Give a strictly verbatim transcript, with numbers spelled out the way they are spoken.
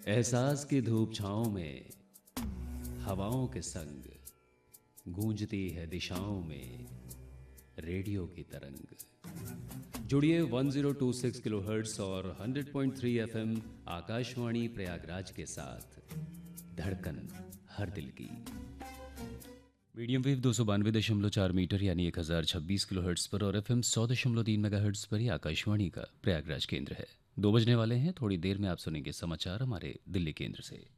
एहसास की धूप छाँव में हवाओं के संग गूंजती है दिशाओं में रेडियो की तरंग। जुड़िए one zero two six kilohertz और hundred point three FM Akashvani Prayagraj के साथ। धड़कन हर दिल की। मीडियम वेव दो सौ बानवे दशमलव चार मीटर यानी एक हज़ार छब्बीस किलोहर्ट्ज़ पर और एफएम सौ दशमलव तीन मेगाहर्ट्ज़ पर ही आकाशवाणी का प्रयागराज केंद्र है। दो बजने वाले हैं, थोड़ी देर में आप सुनेंगे समाचार हमारे दिल्ली केंद्र से।